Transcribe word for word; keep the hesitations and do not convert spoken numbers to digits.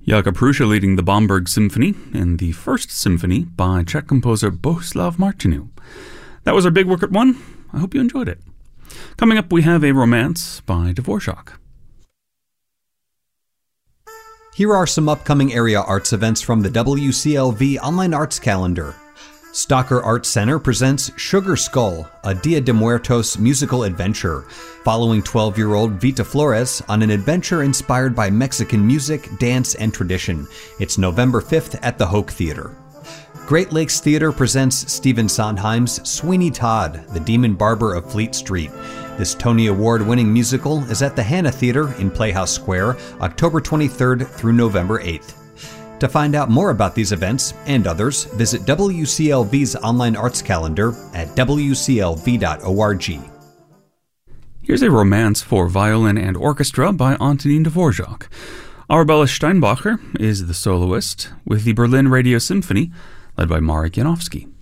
Jakub Hrusa leading the Bomberg Symphony in the First Symphony by Czech composer Bohuslav Martinu. That was our Big Work at One. I hope you enjoyed it. Coming up, we have a romance by Dvorak. Here are some upcoming area arts events from the W C L V Online Arts Calendar. Stocker Arts Center presents Sugar Skull, a Dia de Muertos musical adventure, following twelve-year-old Vita Flores on an adventure inspired by Mexican music, dance, and tradition. It's November fifth at the Hoke Theater. Great Lakes Theater presents Stephen Sondheim's Sweeney Todd, the Demon Barber of Fleet Street. This Tony Award-winning musical is at the Hanna Theater in Playhouse Square, October twenty-third through November eighth. To find out more about these events and others, visit W C L V's online arts calendar at w c l v dot org. Here's a romance for violin and orchestra by Antonín Dvorak. Arabella Steinbacher is the soloist, with the Berlin Radio Symphony, led by Marek Janowski.